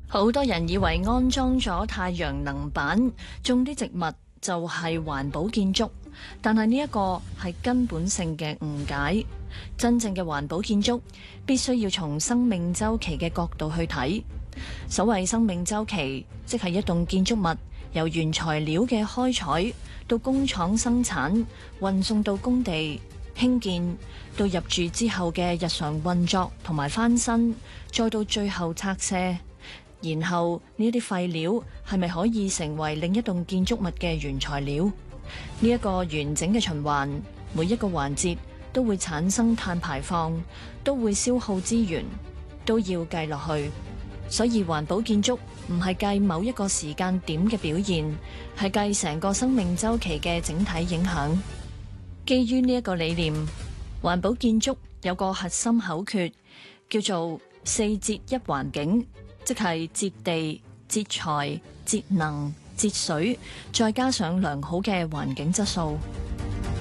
好多人以為安裝咗太陽能板，種啲植物就係環保建築，但係呢一個係根本性嘅誤解。真正嘅環保建築必須要從生命週期嘅角度去睇。所謂生命週期，即係一棟建築物由原材料嘅開採到工廠生產，運送到工地興建，到入住之後嘅日常運作同埋翻新，再到最後拆卸。然後呢啲廢料係咪可以成為另一棟建築物嘅原材料？呢一個完整嘅循環，每一個環節都會產生碳排放，都會消耗資源，都要計落去。所以環保建築唔係計某一個時間點嘅表現，係計成個生命週期嘅整體影響。基於呢一個理念，環保建築有個核心口訣，叫做4節一環境。即係節地、節材、節能、節水，再加上良好嘅環境質素。